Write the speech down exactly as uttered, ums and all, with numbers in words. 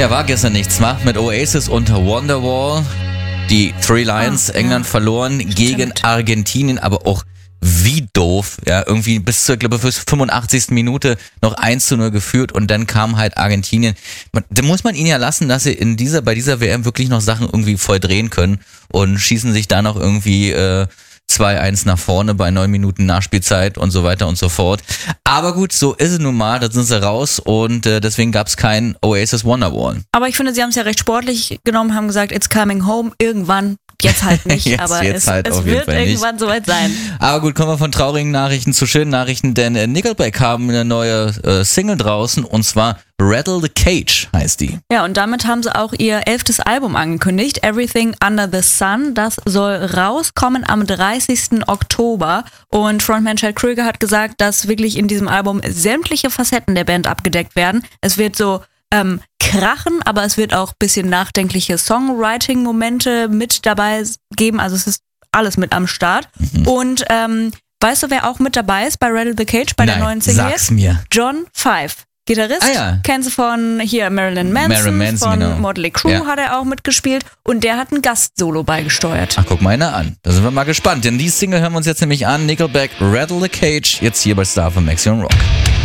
Ja, war gestern nichts, wa? Mit Oasis und Wonderwall. Die Three Lions, oh, England ja. verloren Stimmt. gegen Argentinien, aber auch wie doof. Ja, irgendwie bis zur, glaube ich, bis fünfundachtzigsten Minute noch eins zu null geführt und dann kam halt Argentinien. Da muss man ihnen ja lassen, dass sie in dieser, bei dieser W M wirklich noch Sachen irgendwie voll drehen können und schießen sich da noch irgendwie äh, zwei eins nach vorne bei neun Minuten Nachspielzeit und so weiter und so fort. Aber gut, so ist es nun mal, da sind sie raus und äh, deswegen gab es kein Oasis Wonderwall. Aber ich finde, sie haben es ja recht sportlich genommen, haben gesagt, it's coming home, irgendwann. Jetzt halt nicht, jetzt, aber jetzt es, halt es wird irgendwann soweit sein. Aber gut, kommen wir von traurigen Nachrichten zu schönen Nachrichten, denn äh, Nickelback haben eine neue äh, Single draußen und zwar Rattle the Cage heißt die. Ja, und damit haben sie auch ihr elftes Album angekündigt, Everything Under the Sun. Das soll rauskommen am dreißigsten Oktober und Frontman Chad Kroeger hat gesagt, dass wirklich in diesem Album sämtliche Facetten der Band abgedeckt werden. Es wird so ähm, krachen, aber es wird auch ein bisschen nachdenkliche Songwriting-Momente mit dabei geben. Also es ist alles mit am Start. Mhm. Und ähm, weißt du, wer auch mit dabei ist bei Rattle the Cage, bei Nein, der neuen Single? Sag's mir. John Five. Gitarrist, ah, ja. kennst du von hier Marilyn Manson, Marilyn Manson von genau. Motley Crue ja. hat er auch mitgespielt und der hat ein Gastsolo beigesteuert. Ach, guck mal einer an. Da sind wir mal gespannt, denn die Single hören wir uns jetzt nämlich an. Nickelback, Rattle the Cage, jetzt hier bei Star von Maximum Rock.